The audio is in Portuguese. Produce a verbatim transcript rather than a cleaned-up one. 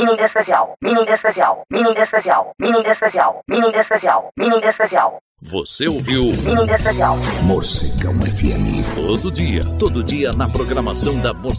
mini especial, mini especial, mini especial, mini especial, mini especial, mini especial. Você ouviu Mini especial. Morcegão F M. Todo dia, todo dia na programação da Morcegão.